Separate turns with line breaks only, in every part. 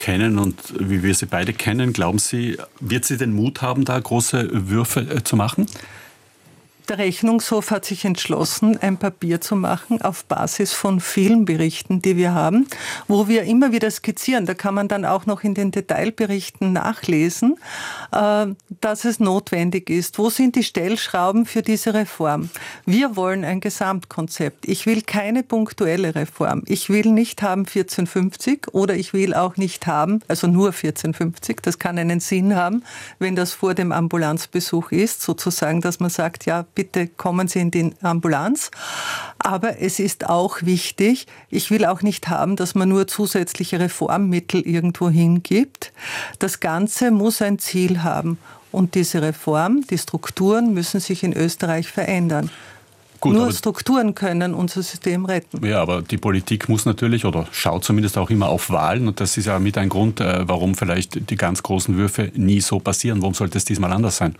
kennen und wie wir sie beide kennen, glauben Sie, wird sie den Mut haben, da große Würfe zu machen?
Der Rechnungshof hat sich entschlossen, ein Papier zu machen auf Basis von vielen Berichten, die wir haben, wo wir immer wieder skizzieren. Da kann man dann auch noch in den Detailberichten nachlesen, dass es notwendig ist. Wo sind die Stellschrauben für diese Reform? Wir wollen ein Gesamtkonzept. Ich will keine punktuelle Reform. Ich will nicht haben 1450 oder ich will auch nicht haben, also nur 1450. Das kann einen Sinn haben, wenn das vor dem Ambulanzbesuch ist, sozusagen, dass man sagt, ja, bitte kommen Sie in die Ambulanz. Aber es ist auch wichtig, ich will auch nicht haben, dass man nur zusätzliche Reformmittel irgendwo hingibt. Das Ganze muss ein Ziel haben. Und diese Reform, die Strukturen müssen sich in Österreich verändern. Gut, nur Strukturen können unser System retten.
Ja, aber die Politik muss natürlich oder schaut zumindest auch immer auf Wahlen. Und das ist ja mit ein Grund, warum vielleicht die ganz großen Würfe nie so passieren. Warum sollte es diesmal anders sein?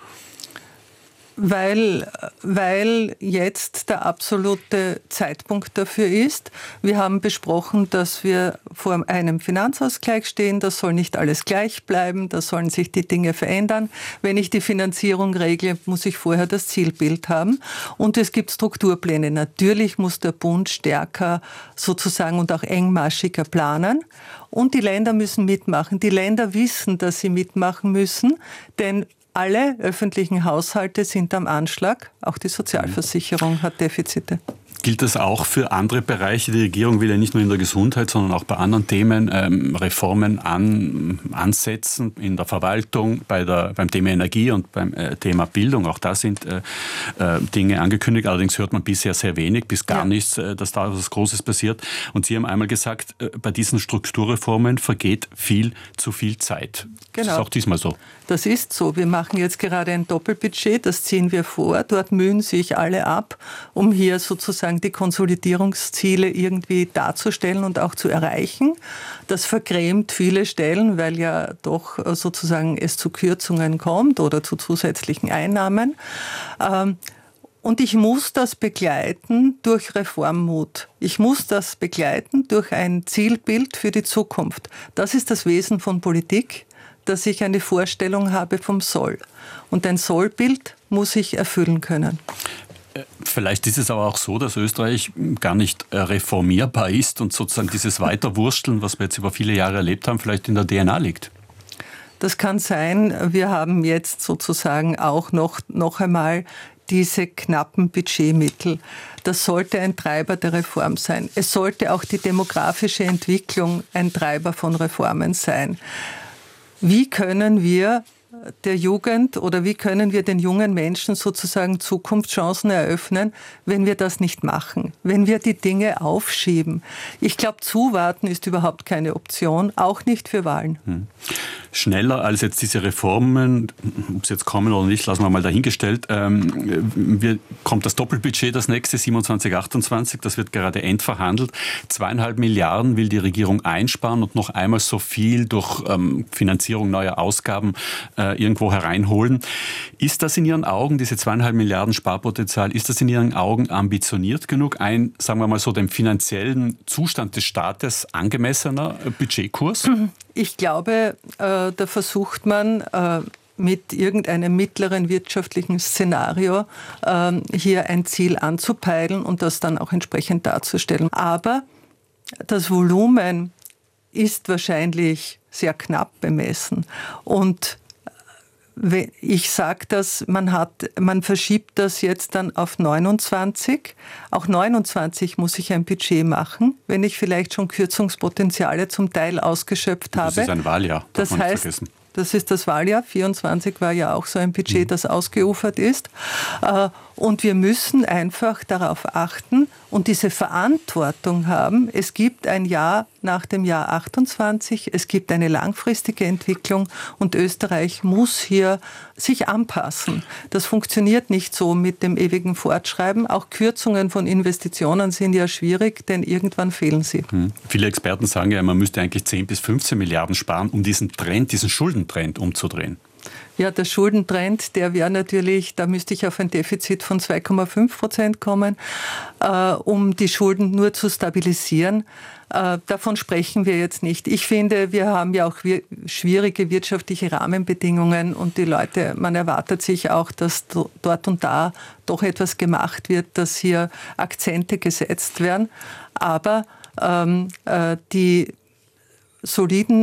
Weil jetzt der absolute Zeitpunkt dafür ist. Wir haben besprochen, dass wir vor einem Finanzausgleich stehen. Das soll nicht alles gleich bleiben. Da sollen sich die Dinge verändern. Wenn ich die Finanzierung regle, muss ich vorher das Zielbild haben. Und es gibt Strukturpläne. Natürlich muss der Bund stärker sozusagen und auch engmaschiger planen. Und die Länder müssen mitmachen. Die Länder wissen, dass sie mitmachen müssen, denn alle öffentlichen Haushalte sind am Anschlag. Auch die Sozialversicherung hat Defizite.
Gilt das auch für andere Bereiche? Die Regierung will ja nicht nur in der Gesundheit, sondern auch bei anderen Themen Reformen ansetzen, in der Verwaltung, beim Thema Energie und beim Thema Bildung. Auch da sind Dinge angekündigt. Allerdings hört man bisher sehr wenig, bis gar nichts, dass da etwas Großes passiert. Und Sie haben einmal gesagt, bei diesen Strukturreformen vergeht viel zu viel Zeit. Genau. Das ist auch diesmal so.
Das ist so. Wir machen jetzt gerade ein Doppelbudget, das ziehen wir vor. Dort mühen sich alle ab, um hier sozusagen die Konsolidierungsziele irgendwie darzustellen und auch zu erreichen. Das vergrämt viele Stellen, weil ja doch sozusagen es zu Kürzungen kommt oder zu zusätzlichen Einnahmen. Und ich muss das begleiten durch Reformmut. Ich muss das begleiten durch ein Zielbild für die Zukunft. Das ist das Wesen von Politik, dass ich eine Vorstellung habe vom Soll. Und ein Sollbild muss ich erfüllen können.
Vielleicht ist es aber auch so, dass Österreich gar nicht reformierbar ist und sozusagen dieses Weiterwursteln, was wir jetzt über viele Jahre erlebt haben, vielleicht in der DNA liegt.
Das kann sein. Wir haben jetzt sozusagen auch noch einmal diese knappen Budgetmittel. Das sollte ein Treiber der Reform sein. Es sollte auch die demografische Entwicklung ein Treiber von Reformen sein. Wie können wir der Jugend oder wie können wir den jungen Menschen sozusagen Zukunftschancen eröffnen, wenn wir das nicht machen, wenn wir die Dinge aufschieben? Ich glaube, zuwarten ist überhaupt keine Option, auch nicht für Wahlen.
Schneller als jetzt diese Reformen, ob sie jetzt kommen oder nicht, lassen wir mal dahingestellt. Kommt das Doppelbudget, das nächste, 27, 28, das wird gerade endverhandelt. 2,5 Milliarden will die Regierung einsparen und noch einmal so viel durch Finanzierung neuer Ausgaben irgendwo hereinholen. Ist das in Ihren Augen, diese 2,5 Milliarden Sparpotenzial, ist das in Ihren Augen ambitioniert genug? Ein, sagen wir mal so, dem finanziellen Zustand des Staates angemessener Budgetkurs?
Ich glaube, da versucht man mit irgendeinem mittleren wirtschaftlichen Szenario hier ein Ziel anzupeilen und das dann auch entsprechend darzustellen. Aber das Volumen ist wahrscheinlich sehr knapp bemessen. Und ich sage das, man verschiebt das jetzt dann auf 29. Auch 29 muss ich ein Budget machen, wenn ich vielleicht schon Kürzungspotenziale zum Teil ausgeschöpft habe.
Das ist ein Wahljahr, darf man nicht vergessen.
Das ist das Wahljahr. 24 war ja auch so ein Budget, das ausgeufert ist. Und wir müssen einfach darauf achten und diese Verantwortung haben. Es gibt ein Jahr nach dem Jahr 28, es gibt eine langfristige Entwicklung und Österreich muss hier sich anpassen. Das funktioniert nicht so mit dem ewigen Fortschreiben. Auch Kürzungen von Investitionen sind ja schwierig, denn irgendwann fehlen sie.
Viele Experten sagen ja, man müsste eigentlich 10 bis 15 Milliarden sparen, um diesen Trend, diesen Schuldentrend umzudrehen.
Ja, der Schuldentrend, der wäre natürlich, da müsste ich auf ein Defizit von 2,5% kommen, um die Schulden nur zu stabilisieren. Davon sprechen wir jetzt nicht. Ich finde, wir haben ja auch schwierige wirtschaftliche Rahmenbedingungen und die Leute, man erwartet sich auch, dass dort und da doch etwas gemacht wird, dass hier Akzente gesetzt werden. Aber die soliden